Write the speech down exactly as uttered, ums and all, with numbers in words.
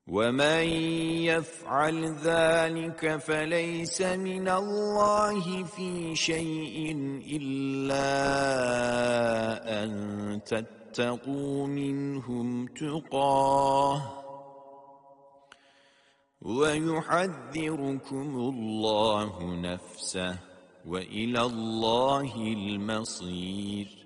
ومن يفعل ذلك فليس من الله في شيء إلا أن تتقوا منهم تقاه ويحذركم الله نفسه وإلى الله المصير.